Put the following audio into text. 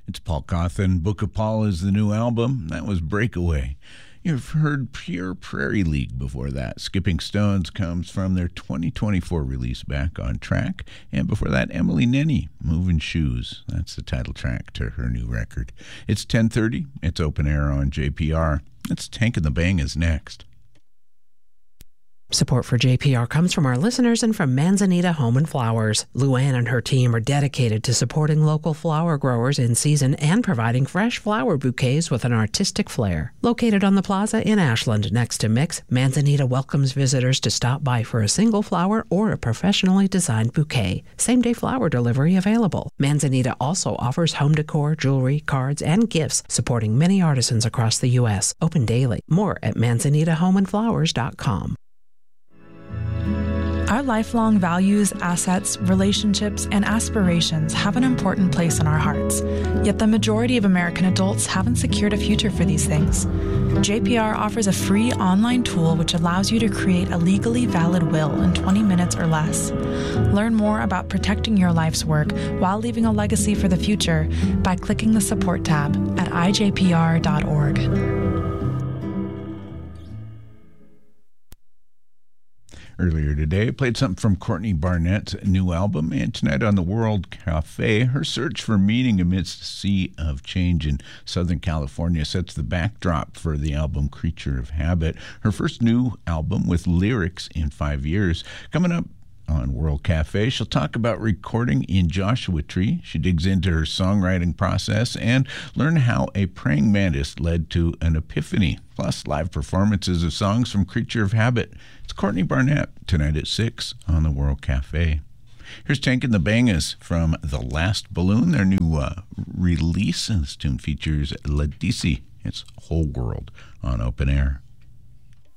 It's Paul Cawthon. Book of Paul is the new album. That was Breakaway. You've heard Pure Prairie League before that. Skipping Stones comes from their 2024 release, Back on Track. And before that, Emily Nenny, Moving Shoes. That's the title track to her new record. It's 10:30. It's open air on JPR. It's Tank and the Bang is next. Support for JPR comes from our listeners and from Manzanita Home and Flowers. Luann and her team are dedicated to supporting local flower growers in season and providing fresh flower bouquets with an artistic flair. Located on the plaza in Ashland next to Mix, Manzanita welcomes visitors to stop by for a single flower or a professionally designed bouquet. Same-day flower delivery available. Manzanita also offers home decor, jewelry, cards, and gifts, supporting many artisans across the U.S. Open daily. More at manzanitahomeandflowers.com. Our lifelong values, assets, relationships, and aspirations have an important place in our hearts. Yet the majority of American adults haven't secured a future for these things. JPR offers a free online tool which allows you to create a legally valid will in 20 minutes or less. Learn more about protecting your life's work while leaving a legacy for the future by clicking the support tab at ijpr.org. Earlier today, I played something from Courtney Barnett's new album, and tonight on the World Cafe, her search for meaning amidst a sea of change in Southern California sets the backdrop for the album Creature of Habit, her first new album with lyrics in 5 years. Coming up on World Cafe, she'll talk about recording in Joshua Tree. She digs into her songwriting process and learn how a praying mantis led to an epiphany, plus live performances of songs from Creature of Habit. It's Courtney Barnett tonight at 6 on the World Cafe. Here's Tank and the Bangas from The Last Balloon, their new release. And this tune features Ledisi. It's Whole World on Open Air.